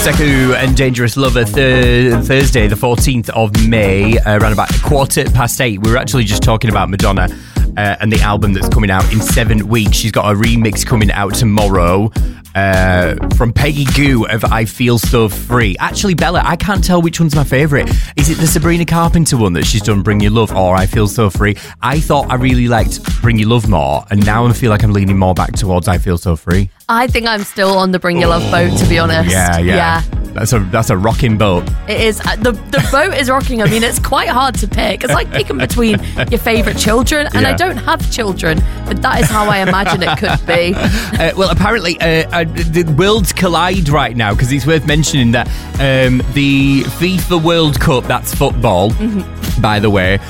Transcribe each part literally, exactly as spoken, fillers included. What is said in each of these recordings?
Sekou and Dangerous Lover, th- Thursday, the fourteenth of May, uh, around about a quarter past eight. We were actually just talking about Madonna uh, and the album that's coming out in seven weeks. She's got a remix coming out tomorrow uh, from Peggy Gou of I Feel So Free. Actually, Bella, I can't tell which one's my favourite. Is it the Sabrina Carpenter one that she's done, Bring Your Love, or I Feel So Free? I thought I really liked Bring Your Love more, and now I feel like I'm leaning more back towards I Feel So Free. I think I'm still on the Bring Your Love boat, to be honest. Yeah, yeah. yeah. That's a that's a rocking boat. It is. Uh, the the boat is rocking. I mean, it's quite hard to pick. It's like picking between your favourite children, and Yeah. I don't have children, but that is how I imagine it could be. Uh, well, apparently, uh, uh, the worlds collide right now, because it's worth mentioning that um, the FIFA World Cup, that's football, mm-hmm. by the way.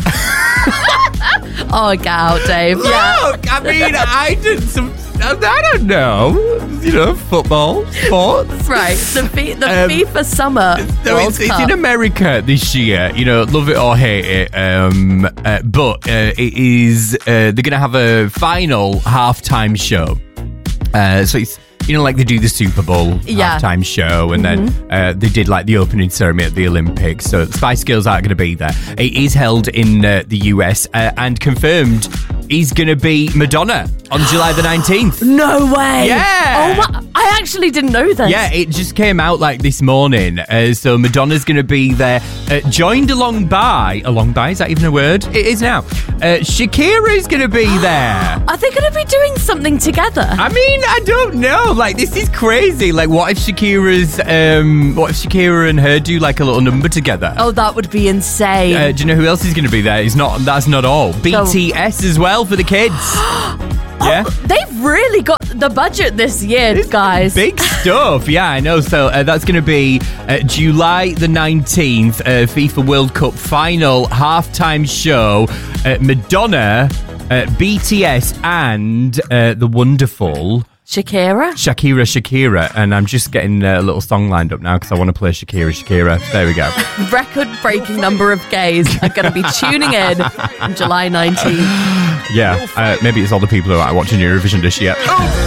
Oh, get out, Dave. Yeah. Look, I mean, I did some, I don't know, you know, football, sports. Right, the, fi- the Um, FIFA Summer No, World it's, it's Cup. in America this year, you know, love it or hate it. Um, uh, but uh, it is, uh, they're going to have a final halftime show. Uh, so it's, you know, like they do the Super Bowl Yeah. halftime show, and Mm-hmm. then uh, they did like the opening ceremony at the Olympics. So Spice Girls aren't going to be there. It is held in uh, the U S uh, and confirmed is going to be Madonna on July the nineteenth. No way. Yeah. Oh, my, I actually didn't know this. Yeah, it just came out like this morning. Uh, so Madonna's going to be there, uh, joined along by, along by, is that even a word? It is now. Uh, Shakira is going to be there. Are they going to be doing something together? I mean, I don't know. Like, this is crazy. Like, what if Shakira's, um, what if Shakira and her do like a little number together? Oh, that would be insane. Uh, do you know who else is going to be there? It's not. That's not all. B T S as well for the kids. Yeah. Oh, they've really got the budget this year, guys. Big stuff, yeah, I know. So uh, that's going to be uh, July the nineteenth, uh, FIFA World Cup final halftime show. Uh, Madonna, uh, B T S, and uh, the wonderful Shakira? Shakira Shakira. And I'm just getting a little song lined up now because I want to play Shakira Shakira. There we go. Record-breaking number of gays are going to be tuning in on July nineteenth. Yeah, uh, maybe it's all the people who aren't watching Eurovision this year.